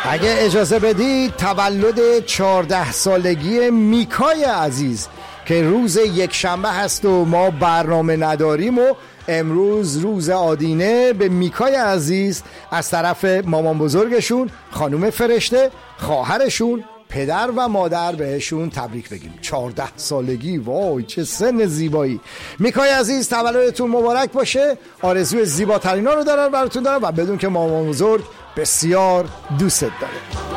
اگه اجازه بدید تولد 14 سالگی میکای عزیز که روز یکشنبه هست و ما برنامه نداریم و امروز روز آدینه به میکای عزیز از طرف مامان بزرگشون خانوم فرشته، خواهرشون، پدر و مادر بهشون تبریک بگیم. 14 سالگی، وای چه سن زیبایی. میکای عزیز تولدتون مبارک باشه. آرزوی زیباترینا رو براتون دارم و بدون که مامان بزرگ بسیار دوست داره.